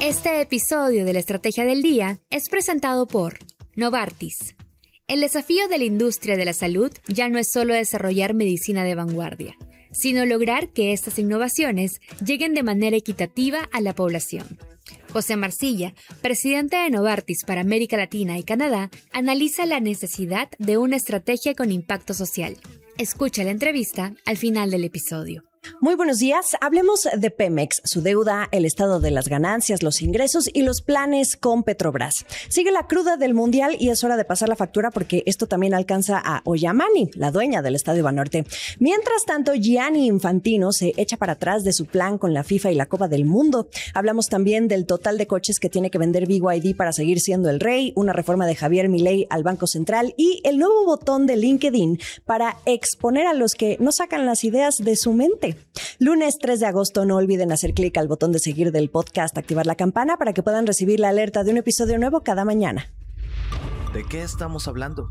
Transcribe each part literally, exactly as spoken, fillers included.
Este episodio de la Estrategia del Día es presentado por Novartis. El desafío de la industria de la salud ya no es solo desarrollar medicina de vanguardia, sino lograr que estas innovaciones lleguen de manera equitativa a la población. José Marcilla, presidente de Novartis para América Latina y Canadá, analiza la necesidad de una estrategia con impacto social. Escucha la entrevista al final del episodio. Muy buenos días. Hablemos de Pemex, su deuda, el estado de las ganancias, los ingresos y los planes con Petrobras. Sigue la cruda del Mundial y es hora de pasar la factura porque esto también alcanza a Oyamani, la dueña del Estadio Banorte. Mientras tanto, Gianni Infantino se echa para atrás de su plan con la FIFA y la Copa del Mundo. Hablamos también del total de coches que tiene que vender B Y D para seguir siendo el rey, una reforma de Javier Milei al Banco Central y el nuevo botón de LinkedIn para exponer a los que no sacan las ideas de su mente. Lunes tres de agosto, no olviden hacer clic al botón de seguir del podcast, activar la campana para que puedan recibir la alerta de un episodio nuevo cada mañana. ¿De qué estamos hablando?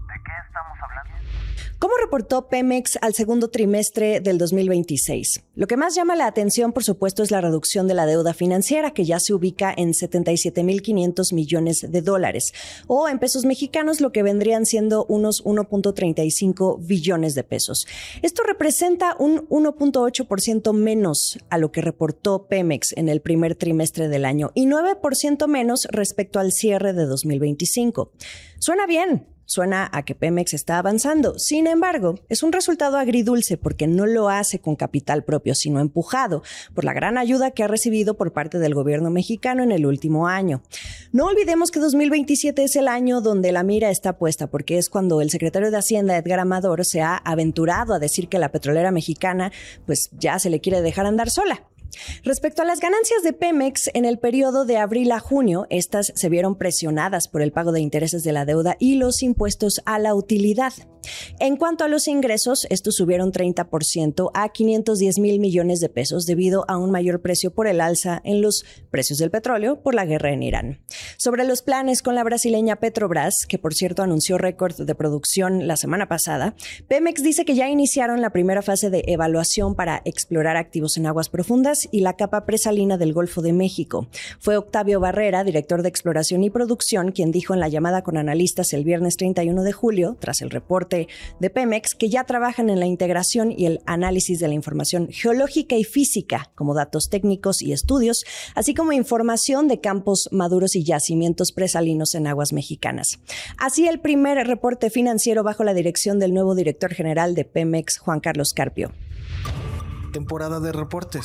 ¿Cómo reportó Pemex al segundo trimestre del dos mil veintiséis? Lo que más llama la atención, por supuesto, es la reducción de la deuda financiera, que ya se ubica en setenta y siete mil quinientos millones de dólares, o en pesos mexicanos, lo que vendrían siendo unos uno punto treinta y cinco billones de pesos. Esto representa un uno punto ocho por ciento menos a lo que reportó Pemex en el primer trimestre del año y nueve por ciento menos respecto al cierre de dos mil veinticinco. Suena bien. Suena a que Pemex está avanzando. Sin embargo, es un resultado agridulce porque no lo hace con capital propio, sino empujado por la gran ayuda que ha recibido por parte del gobierno mexicano en el último año. No olvidemos que dos mil veintisiete es el año donde la mira está puesta, porque es cuando el secretario de Hacienda, Edgar Amador, se ha aventurado a decir que la petrolera mexicana pues ya se le quiere dejar andar sola. Respecto a las ganancias de Pemex, en el periodo de abril a junio, estas se vieron presionadas por el pago de intereses de la deuda y los impuestos a la utilidad. En cuanto a los ingresos, estos subieron treinta por ciento a quinientos diez mil millones de pesos debido a un mayor precio por el alza en los precios del petróleo por la guerra en Irán. Sobre los planes con la brasileña Petrobras, que por cierto anunció récord de producción la semana pasada, Pemex dice que ya iniciaron la primera fase de evaluación para explorar activos en aguas profundas y la capa presalina del Golfo de México. Fue Octavio Barrera, director de exploración y producción, quien dijo en la llamada con analistas el viernes treinta y uno de julio, tras el reporte de Pemex, que ya trabajan en la integración y el análisis de la información geológica y física, como datos técnicos y estudios, así como información de campos maduros y yacimientos presalinos en aguas mexicanas. Así, el primer reporte financiero bajo la dirección del nuevo director general de Pemex, Juan Carlos Carpio. Temporada de reportes.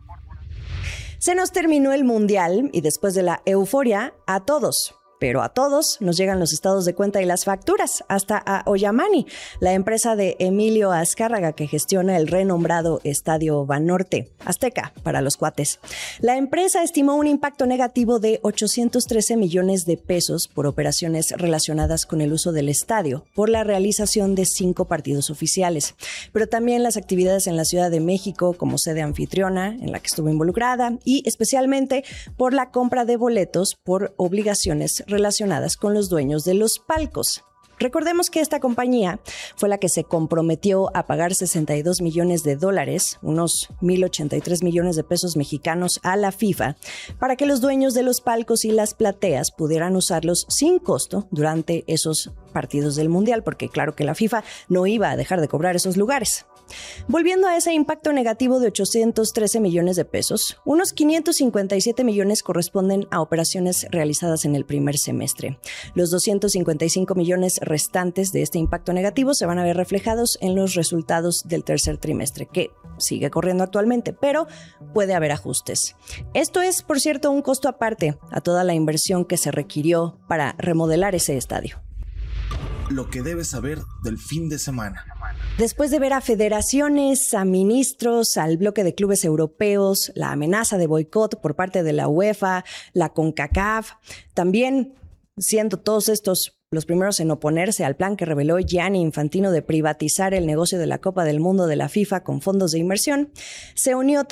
Se nos terminó el Mundial y después de la euforia, a todos, pero a todos nos llegan los estados de cuenta y las facturas, hasta a Oyamani, la empresa de Emilio Azcárraga que gestiona el renombrado Estadio Banorte, Azteca para los cuates. La empresa estimó un impacto negativo de ochocientos trece millones de pesos por operaciones relacionadas con el uso del estadio, por la realización de cinco partidos oficiales, pero también las actividades en la Ciudad de México como sede anfitriona, en la que estuvo involucrada, y especialmente por la compra de boletos por obligaciones relacionadas con los dueños de los palcos. Recordemos que esta compañía fue la que se comprometió a pagar sesenta y dos millones de dólares, unos mil ochenta y tres millones de pesos mexicanos, a la FIFA para que los dueños de los palcos y las plateas pudieran usarlos sin costo durante esos partidos del Mundial, porque claro que la FIFA no iba a dejar de cobrar esos lugares. Volviendo a ese impacto negativo de ochocientos trece millones de pesos, unos quinientos cincuenta y siete millones corresponden a operaciones realizadas en el primer semestre. Los doscientos cincuenta y cinco millones restantes de este impacto negativo se van a ver reflejados en los resultados del tercer trimestre, que sigue corriendo actualmente, pero puede haber ajustes. Esto es, por cierto, un costo aparte a toda la inversión que se requirió para remodelar ese estadio. Lo que debes saber del fin de semana. Después de ver a federaciones, a ministros, al bloque de clubes europeos, la amenaza de boicot por parte de la UEFA, la CONCACAF, también siendo todos estos los primeros en oponerse al plan que reveló Gianni Infantino de privatizar el negocio de la Copa del Mundo de la FIFA con fondos de inversión, se unió